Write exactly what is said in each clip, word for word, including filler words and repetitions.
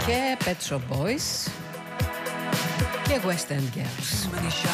και Pet Shop Boys και West End Girls.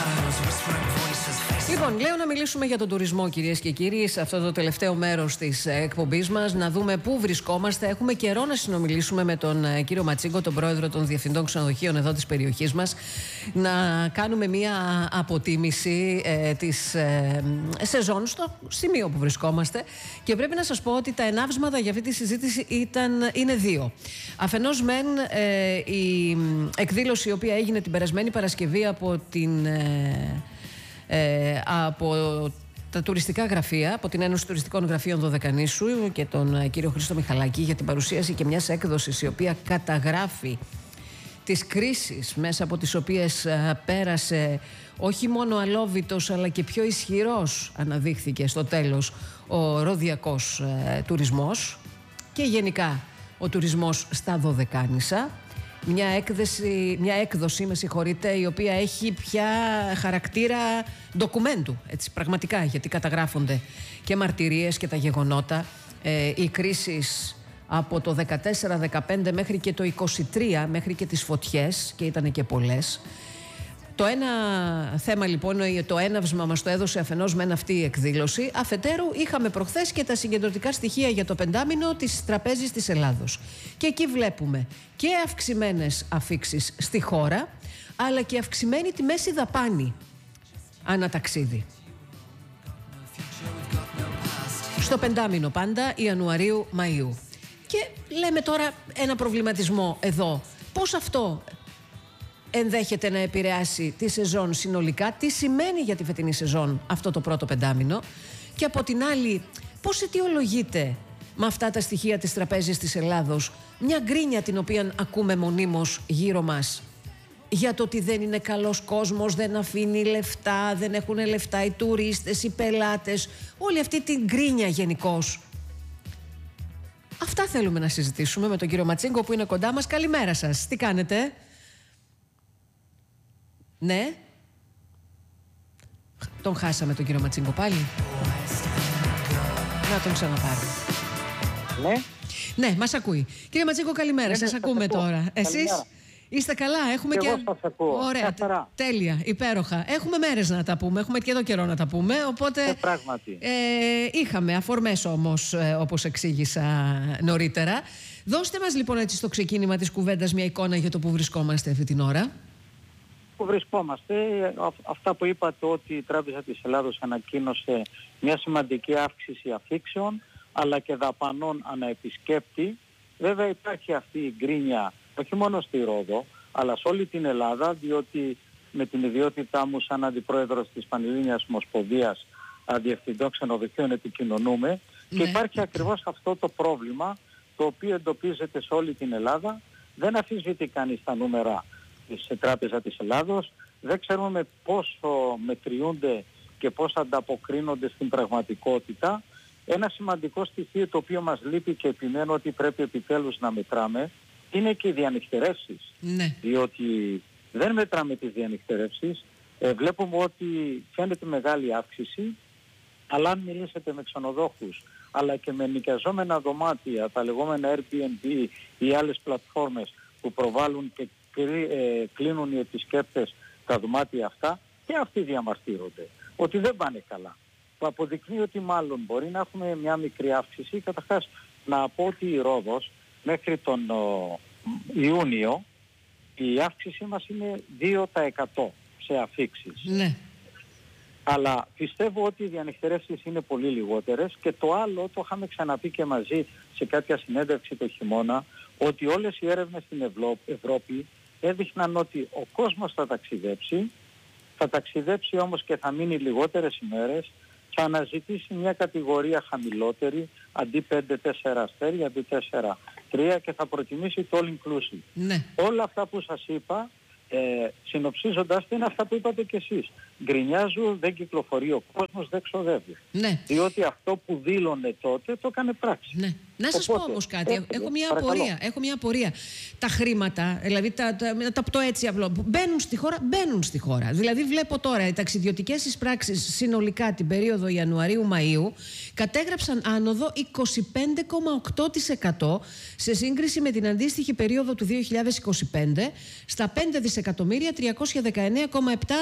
Λοιπόν, λέω να μιλήσουμε για τον τουρισμό, κυρίες και κύριοι, σε αυτό το τελευταίο μέρος της εκπομπής μας, να δούμε πού βρισκόμαστε. Έχουμε καιρό να συνομιλήσουμε με τον κύριο Ματσίγκο, τον πρόεδρο των διευθυντών ξενοδοχείων εδώ της περιοχής μας, να κάνουμε μία αποτίμηση ε, της ε, σεζόν στο σημείο που βρισκόμαστε. Και πρέπει να σας πω ότι τα ενάβσματα για αυτή τη συζήτηση ήταν, είναι δύο. Αφενός μεν ε, η εκδήλωση η οποία έγινε την περασμένη Παρασκευή από την... Ε, Ε, από τα τουριστικά γραφεία, από την Ένωση Τουριστικών Γραφείων Δωδεκανήσου και τον ε, κύριο Χρήστο Μιχαλάκη, για την παρουσίαση και μιας έκδοσης η οποία καταγράφει τις κρίσεις μέσα από τις οποίες ε, πέρασε όχι μόνο αλόβητος αλλά και πιο ισχυρός, αναδείχθηκε στο τέλος, ο ροδιακός ε, τουρισμός και γενικά ο τουρισμός στα Δωδεκάνησα. Μια, έκδεση, μια έκδοση, με συγχωρείτε, η οποία έχει πια χαρακτήρα ντοκουμέντου, έτσι, πραγματικά, γιατί καταγράφονται και μαρτυρίες και τα γεγονότα, ε, οι κρίσεις από το δεκατέσσερα δεκαπέντε μέχρι και το είκοσι τρία, μέχρι και τις φωτιές, και ήταν και πολλές. Το ένα θέμα λοιπόν, το έναυσμα μας το έδωσε αφενός μεν αυτή η εκδήλωση, αφετέρου είχαμε προχθές και τα συγκεντρωτικά στοιχεία για το πεντάμηνο της Τραπέζης της Ελλάδος. Και εκεί βλέπουμε και αυξημένες αφίξεις στη χώρα, αλλά και αυξημένη τη μέση δαπάνη ανά ταξίδι. Στο πεντάμηνο πάντα, Ιανουαρίου-Μαΐου. Και λέμε τώρα ένα προβληματισμό εδώ. Πώς αυτό ενδέχεται να επηρεάσει τη σεζόν συνολικά, τι σημαίνει για τη φετινή σεζόν αυτό το πρώτο πεντάμηνο, και από την άλλη πώς αιτιολογείται με αυτά τα στοιχεία της Τραπέζης της Ελλάδος μια γκρίνια την οποία ακούμε μονίμως γύρω μας για το ότι δεν είναι καλός κόσμος, δεν αφήνει λεφτά, δεν έχουν λεφτά οι τουρίστες, οι πελάτες, όλη αυτή την γκρίνια γενικώς. Αυτά θέλουμε να συζητήσουμε με τον κύριο Ματσίγκο που είναι κοντά μας. Καλημέρα σας, τι κάνετε? Ναι. Τον χάσαμε τον κύριο Ματσίγκο πάλι. Να τον ξαναπάρω. Ναι. Ναι, μας ακούει. Κύριε Ματσίγκο, καλημέρα. Ναι, σας ναι, ακούμε ακούω. τώρα. Εσείς Καλημέρα. είστε καλά? Έχουμε και... Εγώ σας ακούω. Ωραία, Καθαρά. τέλεια, υπέροχα. Έχουμε μέρες να τα πούμε, έχουμε και εδώ καιρό να τα πούμε, οπότε... Ε, πράγματι. Ε, είχαμε αφορμές όμως, ε, όπως εξήγησα νωρίτερα. Δώστε μας λοιπόν έτσι στο ξεκίνημα της κουβέντας μια εικόνα για το που βρισκόμαστε αυτή την ώρα. Που βρισκόμαστε, αυτά που είπατε, ότι η Τράπεζα της Ελλάδος ανακοίνωσε μια σημαντική αύξηση αφίξεων αλλά και δαπανών αναεπισκέπτη. Βέβαια υπάρχει αυτή η γκρίνια όχι μόνο στη Ρόδο αλλά σε όλη την Ελλάδα, διότι με την ιδιότητά μου σαν αντιπρόεδρος της Πανελλήνιας Ομοσπονδίας Διευθυντών Ξενοδοχείων επικοινωνούμε, ναι. Και υπάρχει ακριβώς αυτό το πρόβλημα το οποίο εντοπίζεται σε όλη την Ελλάδα. Δεν αφισβητεί κανείς τα νούμερα της Τράπεζα της Ελλάδος, δεν ξέρουμε με πόσο μετριούνται και πώς ανταποκρίνονται στην πραγματικότητα. Ένα σημαντικό στοιχείο το οποίο μας λείπει και επιμένω ότι πρέπει επιτέλους να μετράμε είναι και οι διανυκτερεύσεις. Ναι. Διότι δεν μετράμε τις διανυκτερεύσεις, ε, βλέπουμε ότι φαίνεται μεγάλη αύξηση, αλλά αν μιλήσετε με ξενοδόχους αλλά και με νοικιαζόμενα δωμάτια, τα λεγόμενα Airbnb ή άλλες πλατφόρμες που προβάλλουν και κλείνουν οι επισκέπτες τα δωμάτια αυτά, και αυτοί διαμαρτύρονται ότι δεν πάνε καλά. Που αποδεικνύει ότι μάλλον μπορεί να έχουμε μια μικρή αύξηση. Καταρχάς να πω ότι η Ρόδος μέχρι τον ο, Ιούνιο η αύξηση μας είναι δύο τοις εκατό σε αφίξεις. Ναι. Αλλά πιστεύω ότι οι διανυκτερεύσεις είναι πολύ λιγότερες, και το άλλο το είχαμε ξαναπεί και μαζί σε κάποια συνέντευξη το χειμώνα, ότι όλες οι έρευνες στην Ευρώ... Ευρώπη έδειχναν ότι ο κόσμος θα ταξιδέψει, θα ταξιδέψει όμως και θα μείνει λιγότερες ημέρες, θα αναζητήσει μια κατηγορία χαμηλότερη, αντί πέντε τέσσερα αστέρια, αντί τέσσερα τρία, και θα προτιμήσει το all inclusive. Ναι. Όλα αυτά που σας είπα, ε, συνοψίζοντας, είναι αυτά που είπατε κι εσείς. γκρινιάζουν, δεν κυκλοφορεί ο κόσμος, δεν ξοδεύει. Ναι. Διότι αυτό που δήλωνε τότε το έκανε πράξη. Ναι. Να σας Οπότε, πω όμως κάτι, έχω, έχω μια, παρακαλώ. απορία, έχω μια απορία. Τα χρήματα, δηλαδή τα, τα, τα, τα έτσι απλό, που μπαίνουν στη χώρα, μπαίνουν στη χώρα. Δηλαδή βλέπω τώρα οι ταξιδιωτικές εισπράξεις συνολικά την περίοδο Ιανουαρίου-Μαΐου κατέγραψαν άνοδο είκοσι πέντε κόμμα οκτώ τοις εκατό σε σύγκριση με την αντίστοιχη περίοδο του δύο χιλιάδες είκοσι πέντε στα πέντε δισεκατομμύρια τριακόσια δεκαεννέα κόμμα επτά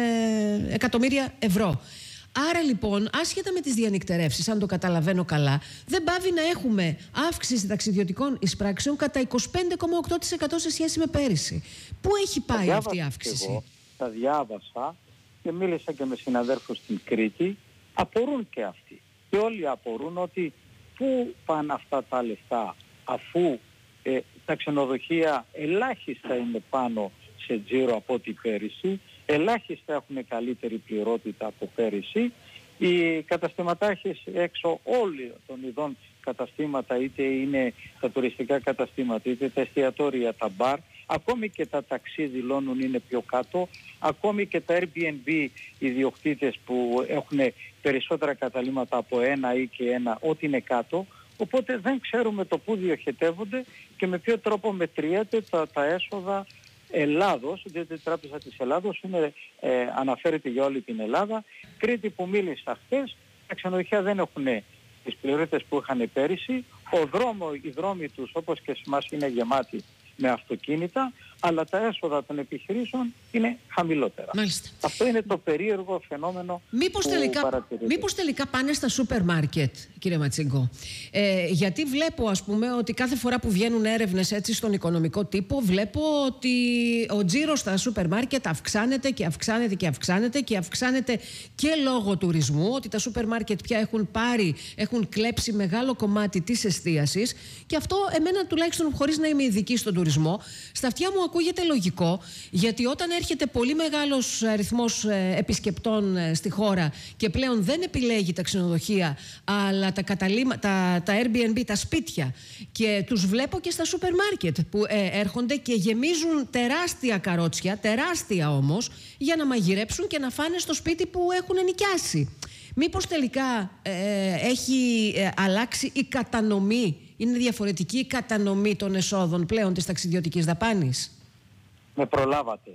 ε, εκατομμύρια ευρώ. Άρα λοιπόν, άσχετα με τις διανυκτερεύσεις, αν το καταλαβαίνω καλά, δεν πάβει να έχουμε αύξηση ταξιδιωτικών εισπράξεων κατά είκοσι πέντε κόμμα οκτώ τοις εκατό σε σχέση με πέρυσι. Πού έχει πάει αυτή η αύξηση? Εγώ τα διάβασα και μίλησα και με συναδέρφους στην Κρήτη. Απορούν και αυτοί. Και όλοι απορούν ότι πού πάνε αυτά τα λεφτά, αφού ε, τα ξενοδοχεία ελάχιστα είναι πάνω σε τζίρο από ό,τι πέρυσι, ελάχιστα έχουν καλύτερη πληρότητα από πέρυσι. Οι καταστηματάρχες έξω όλοι των ειδών καταστήματα, είτε είναι τα τουριστικά καταστήματα, είτε τα εστιατόρια, τα μπαρ, ακόμη και τα ταξί δηλώνουν είναι πιο κάτω, ακόμη και τα Airbnb ιδιοκτήτες που έχουν περισσότερα καταλύματα από ένα ή και ένα, ό,τι είναι κάτω. Οπότε δεν ξέρουμε το πού διοχετεύονται και με ποιο τρόπο μετριέται τα, τα έσοδα Ελλάδος, διότι η Τράπεζα της Ελλάδος είναι, ε, αναφέρεται για όλη την Ελλάδα. Κρήτη που μίλησα χθες, τα ξενοδοχεία δεν έχουν τις πληρότητες που είχαν πέρυσι. Ο δρόμο, οι δρόμοι τους όπως και σε εμάς είναι γεμάτοι με αυτοκίνητα, αλλά τα έσοδα των επιχειρήσεων είναι χαμηλότερα. Μάλιστα. Αυτό είναι το περίεργο φαινόμενο μήπως που τελικά, παρατηρείται. μήπως τελικά πάνε στα σούπερ μάρκετ, κύριε Ματσίγκο. Ε, γιατί βλέπω, ας πούμε, ότι κάθε φορά που βγαίνουν έρευνες έτσι στον οικονομικό τύπο, βλέπω ότι ο τζίρος στα σούπερ μάρκετ αυξάνεται και αυξάνεται και αυξάνεται και αυξάνεται και λόγω τουρισμού, ότι τα σούπερ μάρκετ πια έχουν πάρει, έχουν κλέψει μεγάλο κομμάτι της εστίασης, και αυτό εμένα τουλάχιστον, χωρίς να είμαι ειδική στον τουρισμό, στα αυτιά μου ακούγεται λογικό, γιατί όταν έρχεται πολύ μεγάλος αριθμός επισκεπτών στη χώρα και πλέον δεν επιλέγει τα ξενοδοχεία αλλά τα, καταλήμα, τα, τα Airbnb, τα σπίτια, και τους βλέπω και στα σούπερ μάρκετ που ε, έρχονται και γεμίζουν τεράστια καρότσια, τεράστια όμως, για να μαγειρέψουν και να φάνε στο σπίτι που έχουν νοικιάσει. Μήπως τελικά ε, έχει ε, αλλάξει η κατανομή, είναι διαφορετική η κατανομή των εσόδων πλέον της ταξιδιωτικής δαπάνης? Με προλάβατε.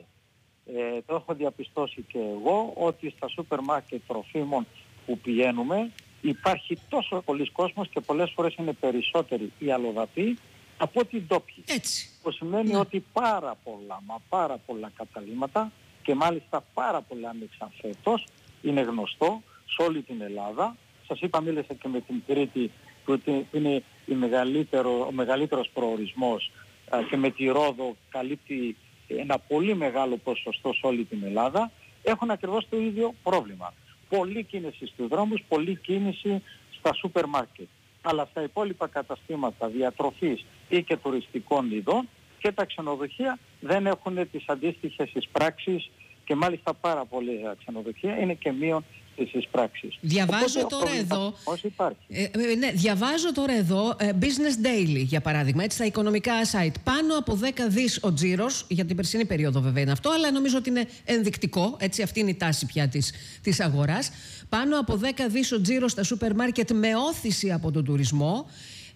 Ε, το έχω διαπιστώσει και εγώ ότι στα σούπερ μάρκετ τροφίμων που πηγαίνουμε υπάρχει τόσο πολλής κόσμος και πολλές φορές είναι περισσότεροι οι αλλοδαποί από ότι οι ντόπιοι. Έτσι. Που σημαίνει Ναι. ότι πάρα πολλά, μα πάρα πολλά καταλύματα, και μάλιστα πάρα πολλά άνοιξαν φέτος, είναι γνωστό σε όλη την Ελλάδα. Σας είπα, μίλησα και με την Κρήτη που είναι η μεγαλύτερο, ο μεγαλύτερος προορισμός, α, και με τη Ρόδο καλύπτει ένα πολύ μεγάλο ποσοστό σε όλη την Ελλάδα. Έχουν ακριβώς το ίδιο πρόβλημα. Πολλή κίνηση στους δρόμους, πολλή κίνηση στα σούπερ μάρκετ. Αλλά στα υπόλοιπα καταστήματα διατροφής ή και τουριστικών ειδών και τα ξενοδοχεία δεν έχουν τις αντίστοιχες εισπράξεις, και μάλιστα πάρα πολλά ξενοδοχεία είναι και μείον στις εισπράξεις. Διαβάζω Οπότε, τώρα εδώ, ε, ε, ναι, διαβάζω τώρα εδώ ε, Business Daily, για παράδειγμα, έτσι, στα οικονομικά site. Πάνω από δέκα δις ο τζίρος, για την περσινή περίοδο βέβαια είναι αυτό, αλλά νομίζω ότι είναι ενδεικτικό, έτσι, αυτή είναι η τάση πια της, της αγοράς. Πάνω από δέκα δις ο τζίρος στα σούπερ μάρκετ με όθηση από τον τουρισμό.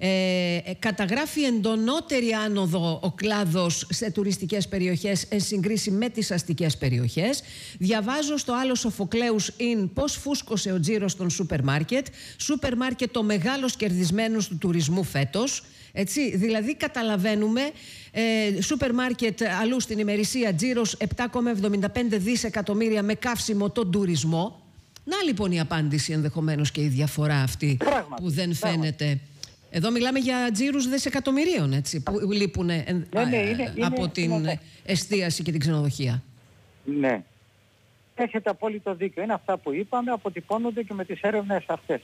Ε, καταγράφει εντονότερη άνοδο ο κλάδος σε τουριστικές περιοχές εν συγκρίση με τις αστικές περιοχές. Διαβάζω στο άλλο Σοφοκλέους Inn πώς φούσκωσε ο τζίρος των σούπερ μάρκετ. Σούπερ μάρκετ ο μεγάλος κερδισμένος του τουρισμού φέτος. Έτσι, δηλαδή καταλαβαίνουμε, ε, σούπερ μάρκετ αλλού στην ημερησία, τζίρος επτά κόμμα εβδομήντα πέντε δισεκατομμύρια με καύσιμο τον τουρισμό. Να λοιπόν η απάντηση ενδεχομένως και η διαφορά αυτή πράγματι, που δεν φαίνεται. Πράγματι. Εδώ μιλάμε για τζίρους δισεκατομμυρίων, έτσι, που λείπουν ναι, ναι, είναι, από είναι, την είναι, εστίαση και την ξενοδοχεία. Ναι. Έχετε απόλυτο δίκιο. Είναι αυτά που είπαμε, αποτυπώνονται και με τις έρευνες αυτές.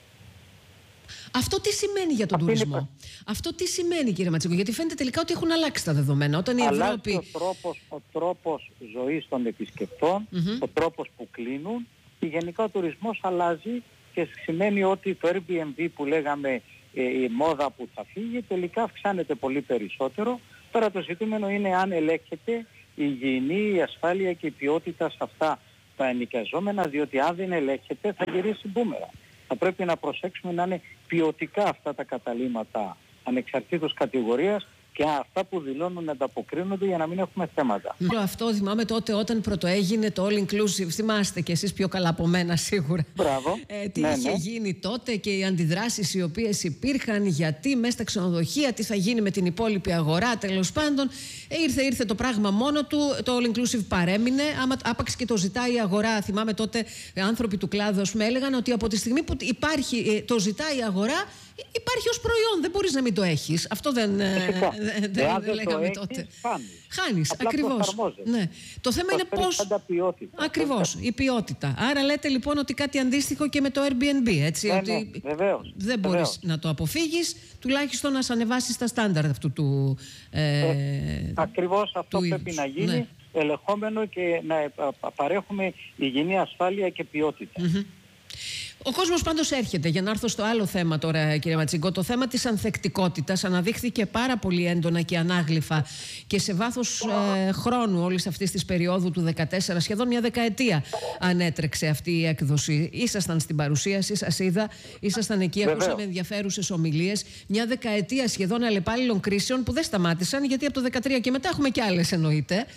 Αυτό τι σημαίνει για τον Αυτή τουρισμό? Είναι... Αυτό τι σημαίνει, κύριε Ματσίγκο? Γιατί φαίνεται τελικά ότι έχουν αλλάξει τα δεδομένα. Όταν η Ευρώπη... ο τρόπος, ο τρόπος ζωής των επισκεπτών, mm-hmm. ο τρόπος που κλείνουν, και γενικά ο τουρισμός αλλάζει, και σημαίνει ότι το Airbnb που λέγαμε, η μόδα που θα φύγει, τελικά αυξάνεται πολύ περισσότερο. Τώρα το ζητούμενο είναι αν ελέγχεται η υγιεινή, η ασφάλεια και η ποιότητα σε αυτά τα ενοικιαζόμενα, διότι αν δεν ελέγχεται θα γυρίσει μπούμερα. Θα πρέπει να προσέξουμε να είναι ποιοτικά αυτά τα καταλύματα ανεξαρτήτως κατηγορίας και αυτά που δηλώνουν να ανταποκρίνονται για να μην έχουμε θέματα. Αυτό θυμάμαι τότε όταν πρωτοέγινε το all inclusive. Θυμάστε και εσείς πιο καλά από μένα σίγουρα. Μπράβο. Ε, τι ναι, είχε ναι. γίνει τότε και οι αντιδράσεις οι οποίες υπήρχαν, γιατί μέσα στα ξενοδοχεία, τι θα γίνει με την υπόλοιπη αγορά, τέλος πάντων. Ε, ήρθε, ήρθε το πράγμα μόνο του, το all inclusive παρέμεινε. Άμα, άπαξ και το ζητάει η αγορά. Θυμάμαι τότε άνθρωποι του κλάδου με έλεγαν ότι από τη στιγμή που υπάρχει, το ζητάει η αγορά, υπάρχει ως προϊόν, δεν μπορείς να μην το έχεις. Αυτό δεν, δεν, δεν, δεν λέγαμε τότε. Χάνεις. Χάνεις, ακριβώς. Ναι. Το θέμα είναι πώς... Ακριβώς, η ποιότητα. Άρα λέτε λοιπόν ότι κάτι αντίστοιχο και με το Airbnb, έτσι, ναι, ότι ναι, βεβαίως, δεν μπορείς βεβαίως. να το αποφύγεις, τουλάχιστον να σε ανεβάσεις τα στάνταρ αυτού του ε, ε, Ακριβώς αυτό του πρέπει είδους. να γίνει, ναι. ελεγχόμενο και να παρέχουμε υγιεινή ασφάλεια και ποιότητα. Mm-hmm. Ο κόσμος πάντως έρχεται. Για να έρθω στο άλλο θέμα τώρα, κύριε Ματσίγκο, το θέμα της ανθεκτικότητας αναδείχθηκε πάρα πολύ έντονα και ανάγλυφα και σε βάθος ε, χρόνου όλης αυτής της περίοδου του δεκατέσσερα, σχεδόν μια δεκαετία ανέτρεξε αυτή η έκδοση. Ήσασταν στην παρουσίαση, σας είδα, ήσασταν εκεί, Βεβαίως. ακούσαμε ενδιαφέρουσες ομιλίες. Μια δεκαετία σχεδόν αλλεπάλληλων κρίσεων που δεν σταμάτησαν, γιατί από το δεκατρία και μετά έχουμε κι άλλες εννοείται.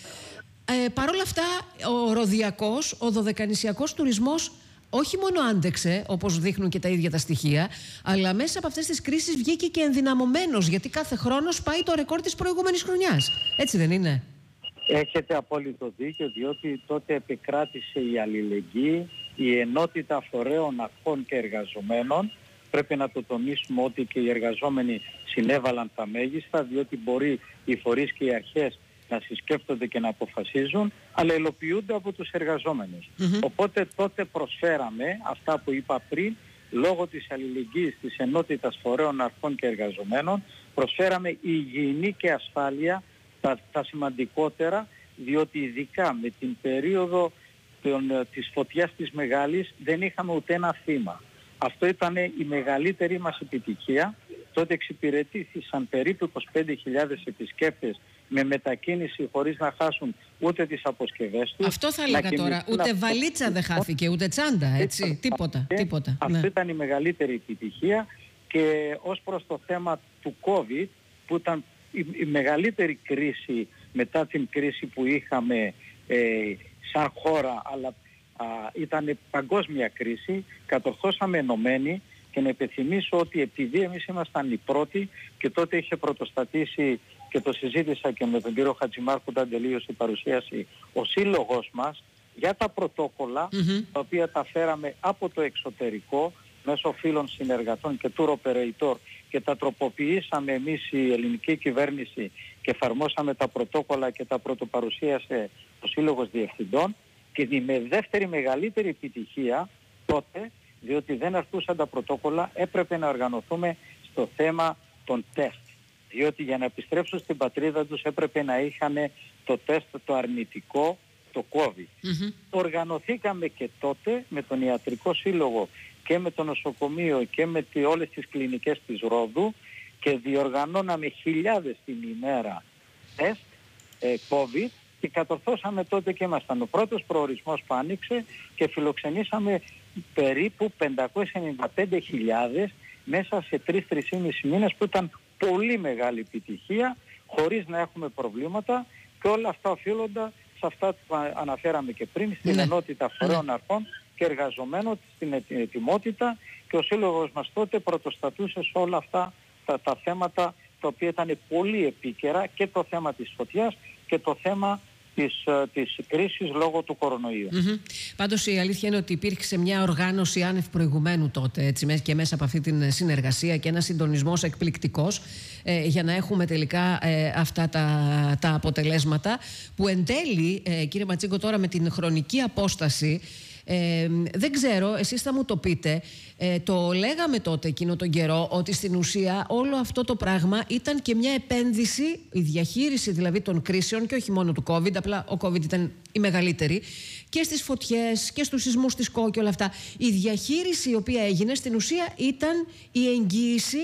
Ε, Παρ' όλα αυτά, ο ροδιακός, ο δωδεκανησιακός τουρισμός όχι μόνο άντεξε, όπως δείχνουν και τα ίδια τα στοιχεία, αλλά μέσα από αυτές τις κρίσεις βγήκε και ενδυναμωμένος, γιατί κάθε χρόνος πάει το ρεκόρ της προηγούμενης χρονιάς. Έτσι δεν είναι? Έχετε απόλυτο δίκιο, διότι τότε επικράτησε η αλληλεγγύη, η ενότητα φορέων, αρχών και εργαζομένων. Πρέπει να το τονίσουμε ότι και οι εργαζόμενοι συνέβαλαν τα μέγιστα, διότι μπορεί οι φορείς και οι αρχές να συσκέπτονται και να αποφασίζουν, αλλά υλοποιούνται από τους εργαζόμενους. Mm-hmm. Οπότε τότε προσφέραμε αυτά που είπα πριν, λόγω της αλληλεγγύης, της ενότητας φορέων, αρχών και εργαζομένων, προσφέραμε υγιεινή και ασφάλεια, τα, τα σημαντικότερα, διότι ειδικά με την περίοδο των, της φωτιάς της Μεγάλης δεν είχαμε ούτε ένα θύμα. Αυτό ήταν η μεγαλύτερη μας επιτυχία. Τότε εξυπηρετήθησαν περίπου είκοσι πέντε χιλιάδες επισκέπτες με μετακίνηση χωρίς να χάσουν ούτε τις αποσκευές τους. Αυτό θα έλεγα τώρα. Ούτε βαλίτσα δεν χάθηκε, ούτε τσάντα, έτσι. Ήταν, τίποτα, τίποτα. Αυτό ναι. ήταν η μεγαλύτερη επιτυχία. Και ως προς το θέμα του COVID, που ήταν η, η μεγαλύτερη κρίση μετά την κρίση που είχαμε ε, σαν χώρα, αλλά α, ήταν παγκόσμια κρίση, κατορθώσαμε ενωμένοι. Και να υπενθυμίσω ότι επειδή εμείς ήμασταν οι πρώτοι και τότε είχε πρωτοστατήσει και το συζήτησα και με τον κύριο Χατζημάρκου όταν τελείωσε η παρουσίαση, ο σύλλογος μας για τα πρωτόκολλα, mm-hmm. τα οποία τα φέραμε από το εξωτερικό μέσω φίλων συνεργατών και tour operator και τα τροποποιήσαμε εμείς η ελληνική κυβέρνηση και εφαρμόσαμε τα πρωτόκολλα και τα πρωτοπαρουσίασε ο Σύλλογος Διευθυντών, και η με δεύτερη μεγαλύτερη επιτυχία τότε, διότι δεν αρκούσαν τα πρωτόκολλα, έπρεπε να οργανωθούμε στο θέμα των τεστ. Διότι για να επιστρέψουν στην πατρίδα τους έπρεπε να είχαν το τεστ το αρνητικό, το COVID. Mm-hmm. Οργανωθήκαμε και τότε με τον Ιατρικό Σύλλογο και με το νοσοκομείο και με τη, όλες τις κλινικές της Ρόδου και διοργανώναμε χιλιάδες την ημέρα τεστ ε, COVID και κατορθώσαμε τότε και ήμασταν ο πρώτος προορισμός που άνοιξε και φιλοξενήσαμε περίπου πεντακόσιες ενενήντα πέντε χιλιάδες μέσα σε τρεις με τρεις και μισό μήνες, που ήταν πολύ μεγάλη επιτυχία, χωρίς να έχουμε προβλήματα, και όλα αυτά οφείλοντα σε αυτά που αναφέραμε και πριν, στην ναι. ενότητα φορέων ναι. αρχών και εργαζομένων, στην ετοιμότητα, και ο σύλλογος μας τότε πρωτοστατούσε σε όλα αυτά τα, τα θέματα τα οποία ήταν πολύ επίκαιρα, και το θέμα της φωτιάς και το θέμα Της, της κρίσης λόγω του κορονοϊού. Mm-hmm. Πάντως η αλήθεια είναι ότι υπήρξε μια οργάνωση άνευ προηγουμένου τότε, έτσι, και μέσα από αυτή την συνεργασία και ένα συντονισμός εκπληκτικός ε, για να έχουμε τελικά ε, αυτά τα, τα αποτελέσματα που εν τέλει, ε, κύριε Ματσίγκο, τώρα με την χρονική απόσταση, Ε, δεν ξέρω, εσείς θα μου το πείτε, ε, το λέγαμε τότε εκείνο τον καιρό ότι στην ουσία όλο αυτό το πράγμα ήταν και μια επένδυση, η διαχείριση δηλαδή των κρίσεων, και όχι μόνο του COVID, απλά ο COVID ήταν η μεγαλύτερη, και στις φωτιές και στους σεισμούς της ΚΟ και όλα αυτά. Η διαχείριση η οποία έγινε στην ουσία ήταν η εγγύηση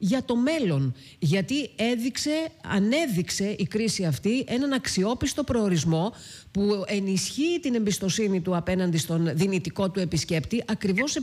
για το μέλλον. Γιατί έδειξε, ανέδειξε η κρίση αυτή έναν αξιόπιστο προορισμό που ενισχύει την εμπιστοσύνη του απέναντι στον δυνητικό του επισκέπτη, ακριβώς